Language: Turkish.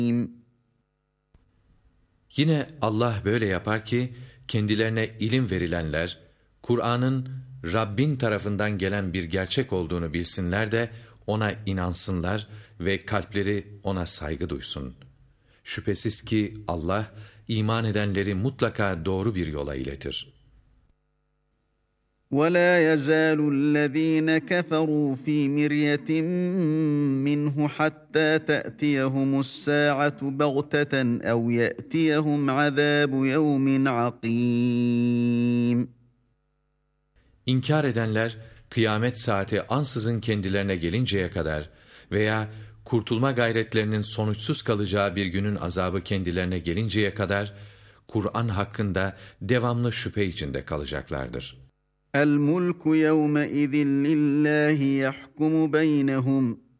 Yine Allah böyle yapar ki, kendilerine ilim verilenler, Kur'an'ın Rabbin tarafından gelen bir gerçek olduğunu bilsinler de, ona inansınlar ve kalpleri ona saygı duysun. Şüphesiz ki Allah, iman edenleri mutlaka doğru bir yola iletir. وَلَا يَزَالُ الَّذ۪ينَ كَفَرُوا ف۪ي مِرْيَةٍ مِّنْهُ حَتَّى تَأْتِيَهُمُ السَّاعَةُ بَغْتَةً اَوْ يَأْتِيَهُمْ عَذَابُ يَوْمٍ عَقِيمٍ. İnkar edenler, kıyamet saati ansızın kendilerine gelinceye kadar veya kurtulma gayretlerinin sonuçsuz kalacağı bir günün azabı kendilerine gelinceye kadar, Kur'an hakkında devamlı şüphe içinde kalacaklardır. الْمُلْكُ يَوْمَئِذٍ لِلّٰهِ يَحْكُمُ بَيْنَهُمْ